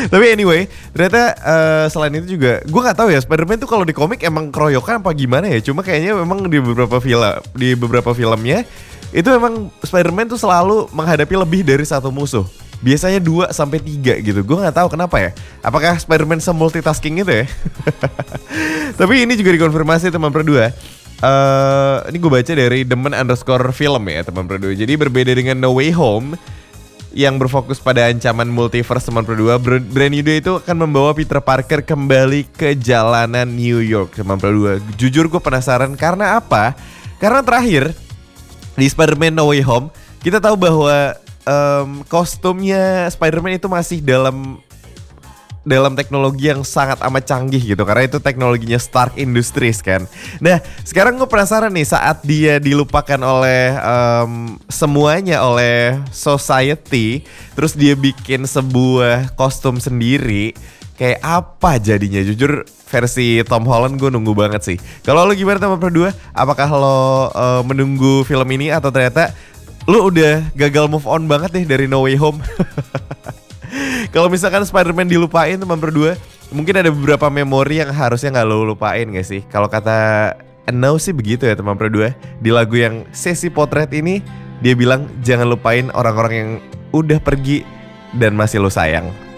Tapi anyway, ternyata selain itu juga gue nggak tahu ya, Spider-Man tuh kalau di komik emang keroyokan apa gimana ya. Cuma kayaknya memang di beberapa filmnya itu memang Spider-Man tuh selalu menghadapi lebih dari satu musuh. Biasanya 2 sampai 3 gitu. Gue nggak tahu kenapa ya. Apakah Spider-Man se-multitasking itu ya? Tapi ini juga dikonfirmasi teman berdua. Ini gue baca dari demen_film ya teman berdua. Jadi berbeda dengan No Way Home yang berfokus pada ancaman multiverse, teman berdua, Brand New Day itu akan membawa Peter Parker kembali ke jalanan New York, teman berdua. Jujur gue penasaran karena apa? Karena terakhir di Spider-Man No Way Home kita tahu bahwa kostumnya Spider-Man itu masih dalam teknologi yang sangat amat canggih gitu, karena itu teknologinya Stark Industries kan. Nah sekarang gue penasaran nih, saat dia dilupakan oleh semuanya, oleh society, terus dia bikin sebuah kostum sendiri, kayak apa jadinya? Jujur versi Tom Holland gue nunggu banget sih. Kalau lo gimana teman berdua? Apakah lo menunggu film ini atau ternyata lo udah gagal move on banget nih dari No Way Home? Kalau misalkan Spider-Man dilupain teman berdua, mungkin ada beberapa memori yang harusnya gak lo lupain gak sih? Kalau kata Now sih begitu ya teman berdua. Di lagu yang Sesi Potret ini, dia bilang jangan lupain orang-orang yang udah pergi dan masih lo sayang.